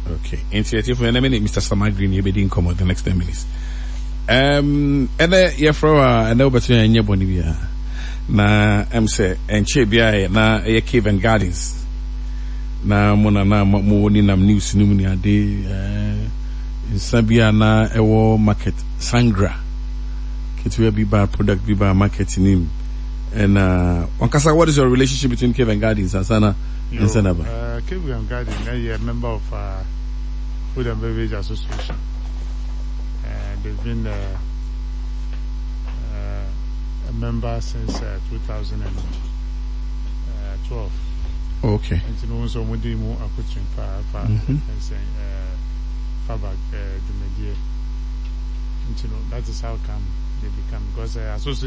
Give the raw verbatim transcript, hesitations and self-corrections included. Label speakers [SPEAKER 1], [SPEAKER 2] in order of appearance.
[SPEAKER 1] Okay. Initiative for enemy Mister Samagri you be come the next ten minutes. Um and then yeah for uh and over to any bonibia. Na em say enche bia na e Cave and Gardens. Na mona na mo ni nam news ni mu ni ade eh Sabia na ewo market Sangra. Kitwe be bar product be bar marketing him. And uh Wankasa, what is your relationship between Cave and Gardens and Sana and Sanaba?
[SPEAKER 2] Uh Cave and Gardens, I'm a member of uh Food and Beverage Association. And they've been uh, uh, a member since uh, two thousand twelve.
[SPEAKER 1] Okay.
[SPEAKER 2] And you know, so we do more approaching for for and saying uh Fabak uh the media. And you know, that is how come they become, because uh, association